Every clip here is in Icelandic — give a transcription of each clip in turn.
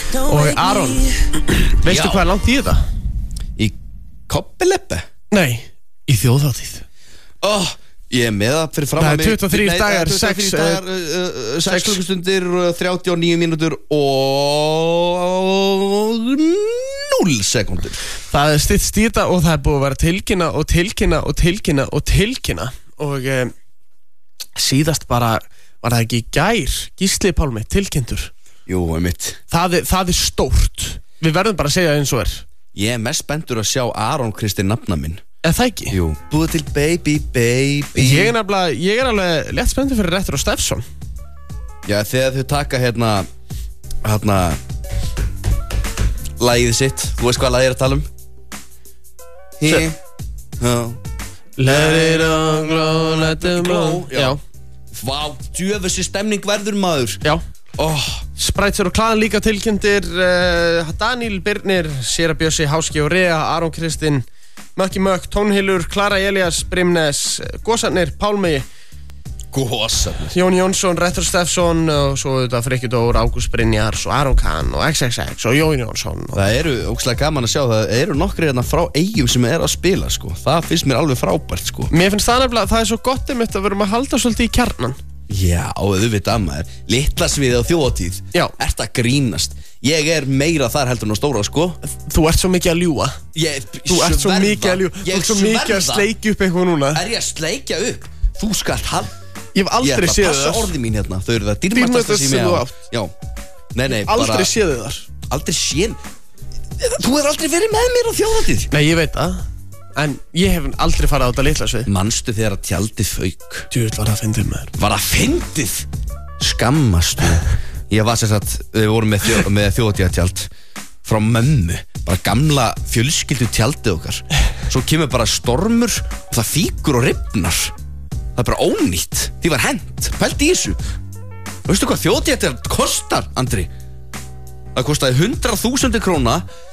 Og Aron, veistu hvað er langt í þetta? Í Koppeleppe? Nei, í þjóðhátíð. Ég með það fyrir fram að mig. Það er 23 dagar, 6 klukkustundir, 39 mínútur og 0 sekundur. Það er styttst í þetta og það er búið að vera tilkynna og síðast bara var það ekki í gær, Gísli Pálmi, tilkynntur. Jú, mitt. Það er stórt. Við verðum bara að segja eins og er. Ég er mest spenntur að sjá Aron Kristi nafna minn. Er það ekki? Jú, búið til baby. Ég er alveg létt spenntur fyrir Retro Steffson. Já, þegar þau taka hérna lagið sitt. Þú veist hvað lagið er að tala um? Let it all glow, let it glow. Já. Vá, djöfussi stemning verður maður. Já. Sprætsur og Klaðan líka tilkynntir. Daniel Birnir, Séra Bjössi, Háski og Rea, Aron Kristinn, Mökki Mökk, Tónhilur, Klara Elías, Brimnes, Gósarnir, Pálmi, Jón Jónsson, Retro Steffson og svo þetta Frikki Dór, Ágúst Brynjars og Aron Kahn og XXX og Jón Jónsson. Það eru ógeðslega gaman að sjá, það eru nokkrir hérna frá Eyjum sem er að spila sko. Það finnst mér alveg frábært sko. Mér finnst það nefnilega, það er svo gott að við erum að halda svolítið í kjarnan. Já, auðvitað maður. Litla sviðið á þjóðhátíð. Já. Ert að grínast. Ég er meira þar heldur en á stóra sko. Þú ert svo mikið að ljúga. Þú ert svo mikið að ljúga. Þú ert svo mikið að sleikja upp eitthvað núna. Er ég að sleikja upp? Þú skalt Ég hef aldrei séð þar. Ég ætla að passa orði mín hérna. Þau eru það dýrmættasta sem ég á. Já. Nei, bara aldrei séð þar. Aldrei séð. Þú hefur aldrei verið með mér á þjóðhátíð. Nei, ég veit það. En ég hef aldrei farið á þetta litla svið. Manstu þegar að tjaldið fauk? Djúvill var það fyndið maður. Var það fyndið? Skammastu. Ég var sem sagt, við vorum með þjóðhátíðatjald frá mömmu. Bara gamla fjölskyldu tjaldið okkar. Svo kemur bara stormur og það fíkur og rifnar. Það er bara ónýtt. Því var hent. Pældi í þessu. Veistu hvað þjóðhátíðatjald kostar, Andri? Það kostaði 100.000 króna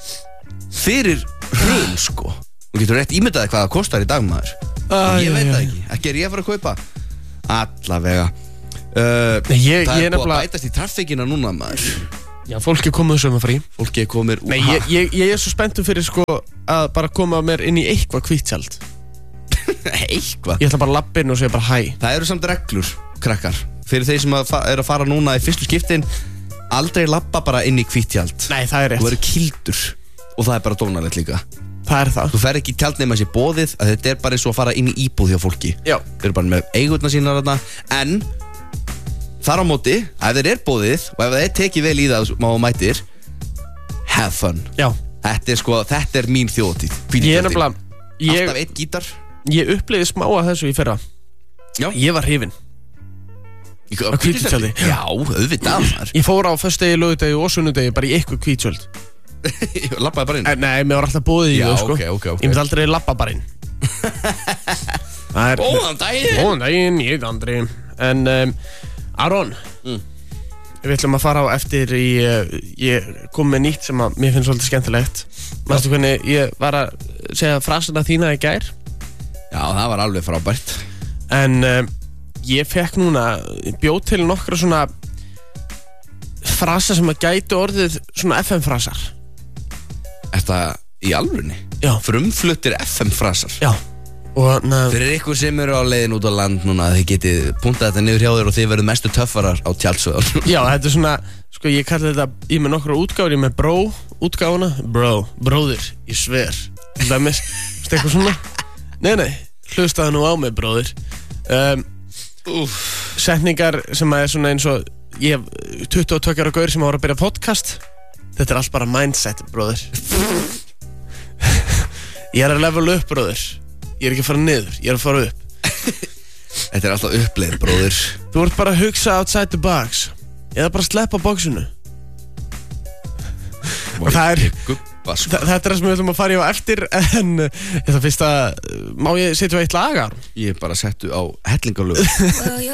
fyrir hrun, sko. Þú getur rétt ímyndaði hvað það kostar í dag, maður. Ég veit það ekki. Ekki er ég að fara að kaupa. Allavega. Það er búið að bætast í traffíkina núna, maður. Já, fólk er komið sögum frí. Fólk er komið. Nei, ég er svo spenntur fyrir sko að bara koma mér inn í eitthvað hvíttjald. Eitthvað? Ég ætla bara að labba inn og segja bara hæ. Það eru samt reglur, krakkar. Fyrir þeir sem eru að fara núna í fyrstu skiptin, aldrei labba bara inn í hvíttjald. Nei, það er rétt. Þú verður kildur og það er bara dónalegt líka. Það er það. Þú fer ekki í tjald nema þessi boðið að þetta er bara eins og að fara inn í íbúð hjá fólki. Já. Þeir eru bara með eigurna sínar þarna. En þar á móti, ef þeir er boðið og ef þeir tekið vel í það má mætir, have fun. Já. Þetta er mín þjóðhátíð. Ég er nefnilega alltaf eitt gítar. Ég upplifði smá að þessu í fyrra. Já. Ég var hrifinn. Á hvítutjaldi. Já, auðvitað. Ég fór á föstudegi, laugardegi og sunnudegi bara í eitthvað hvítutjald. Labbaði bara inn? Nei, mér var alltaf boðið í það, sko. Ok. Ég myndi aldrei labba bara inn. Góðan daginn. Góðan daginn, ég heit Andri. En Aron, við ætlum að fara á eftir ég kom með nýtt sem að mér finnst svolítið skemmtilegt. Manstu hvernig ég var að segja frasana þína í gær? Já, það var alveg frábært. En ég fekk núna, bjóð til nokkra svona frasa sem að gætu orðið svona FM-frasar. Er það í alvörunni? Já. Frumfluttir FM-frasar? Já. Fyrir ykkur sem eru á leiðin út á land núna, þið getið puntað þetta niður hjá þér og þið verður mestu töffarar á tjaldsöðar. Já, þetta er svona, sko ég kalli þetta, ég með nokkra útgáfur, ég með útgáfuna, bróðir, ég sver. Það er mest, eitthvað svona. Nei, hlustaðu nú á mig, bróðir. Setningar sem er svona eins og, ég hef 22 ára gaur sem ára að byrja podcast. Þetta er allt bara mindset, bróðir. Ég er að level upp, bróðir. Ég er ekki að fara niður, ég er að fara upp. Þetta er alltaf uppleið, bróðir. Þú ert bara að hugsa outside the box. Eða bara sleppa bóksinu. Og það er þetta er það sem við ætlum að fara í á eftir. En ég ætla fyrst að má ég setja eitt lag? Ég er bara settu á hellingalög.